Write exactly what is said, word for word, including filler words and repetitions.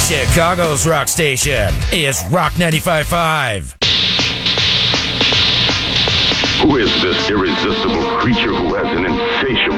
Chicago's rock station is Rock ninety-five point five. Who is this irresistible creature who has an insatiable